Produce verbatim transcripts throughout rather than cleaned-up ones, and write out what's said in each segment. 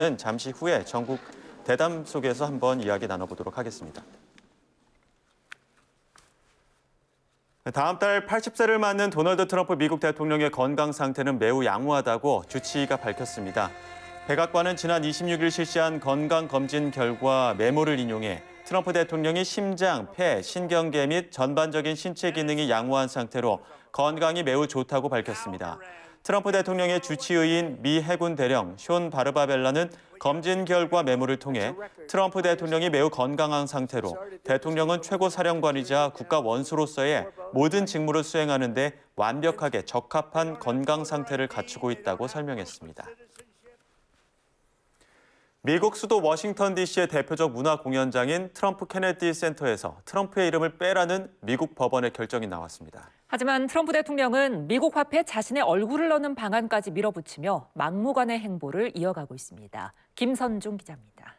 잠시 후에 전국 대담 속에서 한번 이야기 나눠보도록 하겠습니다. 다음 달 팔십 세를 맞는 도널드 트럼프 미국 대통령의 건강 상태는 매우 양호하다고 주치의가 밝혔습니다. 백악관은 지난 이십육 일 실시한 건강검진 결과 메모를 인용해 트럼프 대통령이 심장, 폐, 신경계 및 전반적인 신체 기능이 양호한 상태로 건강이 매우 좋다고 밝혔습니다. 트럼프 대통령의 주치의인 미 해군 대령 숀 바르바벨라는 검진 결과 메모를 통해 트럼프 대통령이 매우 건강한 상태로 대통령은 최고 사령관이자 국가 원수로서의 모든 직무를 수행하는 데 완벽하게 적합한 건강 상태를 갖추고 있다고 설명했습니다. 미국 수도 워싱턴 디씨의 대표적 문화 공연장인 트럼프 케네디 센터에서 트럼프의 이름을 빼라는 미국 법원의 결정이 나왔습니다. 하지만 트럼프 대통령은 미국 화폐에 자신의 얼굴을 넣는 방안까지 밀어붙이며 막무가내 행보를 이어가고 있습니다. 김선중 기자입니다.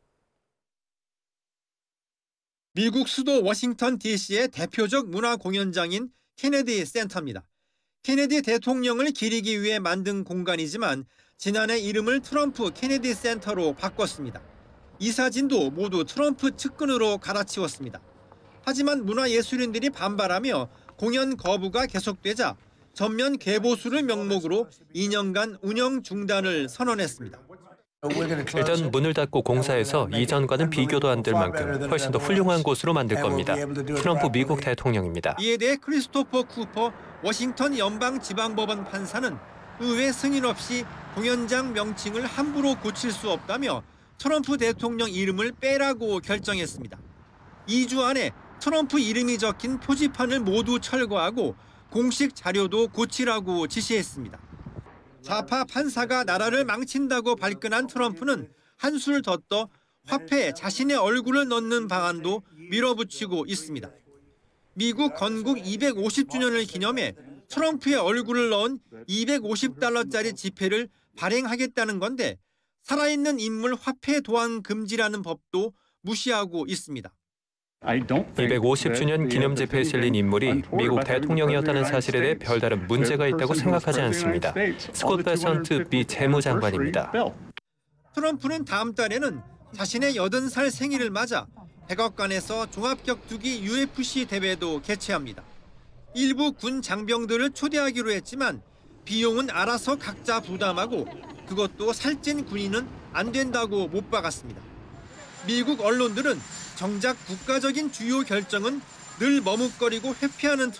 미국 수도 워싱턴 디씨의 대표적 문화 공연장인 케네디 센터입니다. 케네디 대통령을 기리기 위해 만든 공간이지만 지난해 이름을 트럼프 케네디 센터로 바꿨습니다. 이 사진도 모두 트럼프 측근으로 갈아치웠습니다. 하지만 문화예술인들이 반발하며 공연 거부가 계속되자 전면 개보수를 명목으로 이 년간 운영 중단을 선언했습니다. 일단 문을 닫고 공사해서 이전과는 비교도 안 될 만큼 훨씬 더 훌륭한 곳으로 만들 겁니다. 트럼프 미국 대통령입니다. 이에 대해 크리스토퍼 쿠퍼 워싱턴 연방지방법원 판사는 의회 승인 없이 공연장 명칭을 함부로 고칠 수 없다며 트럼프 대통령 이름을 빼라고 결정했습니다. 이 주 안에 트럼프 이름이 적힌 표지판을 모두 철거하고 공식 자료도 고치라고 지시했습니다. 좌파 판사가 나라를 망친다고 발끈한 트럼프는 한술 더 떠 화폐에 자신의 얼굴을 넣는 방안도 밀어붙이고 있습니다. 미국 건국 이백오십 주년을 기념해 트럼프의 얼굴을 넣은 이백오십 달러짜리 지폐를 발행하겠다는 건데 살아있는 인물 화폐 도안 금지라는 법도 무시하고 있습니다. 이백오십 주년 기념 지폐에 실린 인물이 미국 대통령이었다는 사실에 대해 별다른 문제가 있다고 생각하지 않습니다. 스콧 베선트 미 재무장관입니다. 트럼프는 다음 달에는 자신의 여든 살 생일을 맞아 백악관에서 종합격투기 유에프씨 대회도 개최합니다. 일부 군 장병들을 초대하기로 했지만 비용은 알아서 각자 부담하고 그것도 살찐 군인은 안 된다고 못 박았습니다. 미국 언론들은 정작 국가적인 주요 결정은 늘 머뭇거리고 회피하는